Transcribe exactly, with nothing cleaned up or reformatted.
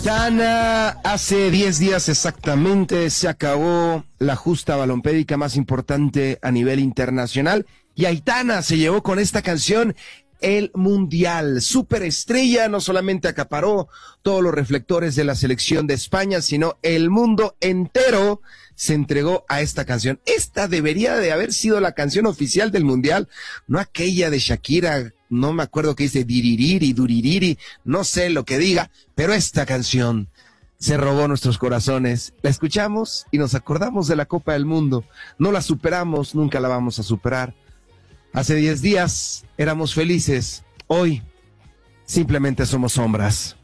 Tana, hace diez días exactamente se acabó la justa balompédica más importante a nivel internacional y Aitana se llevó con esta canción el Mundial. Superestrella, no solamente acaparó todos los reflectores de la selección de España, sino el mundo entero se entregó a esta canción. Esta debería de haber sido la canción oficial del Mundial, no aquella de Shakira, no me acuerdo qué dice, diririri, duririri, no sé lo que diga, pero esta canción se robó nuestros corazones. La escuchamos y nos acordamos de la Copa del Mundo. No la superamos, nunca la vamos a superar. Hace diez días éramos felices, hoy simplemente somos sombras.